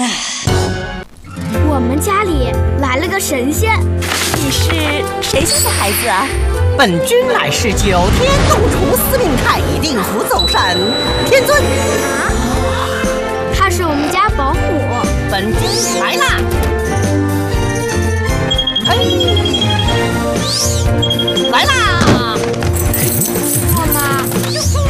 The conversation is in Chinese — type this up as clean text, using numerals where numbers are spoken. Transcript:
我们家里来了个神仙。 你是谁家的孩子啊？ 本君乃是9天洞厨司命太乙令狐走山天尊。 她是我们家保姆。 本君来啦！嘿。